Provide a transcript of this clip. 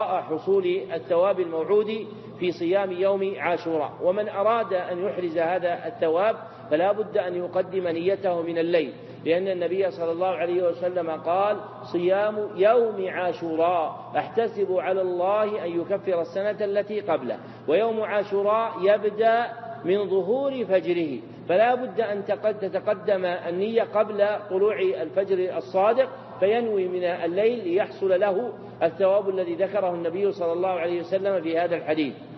رجاء حصول الثواب الموعود في صيام يوم عاشوراء. ومن أراد أن يحرز هذا الثواب فلا بد أن يقدم نيته من الليل، لأن النبي صلى الله عليه وسلم قال: صيام يوم عاشوراء أحتسب على الله أن يكفر السنة التي قبله. ويوم عاشوراء يبدأ من ظهور فجره، فلا بد أن تتقدم النية قبل طلوع الفجر الصادق، فينوي من الليل ليحصل له الثواب الذي ذكره النبي صلى الله عليه وسلم في هذا الحديث.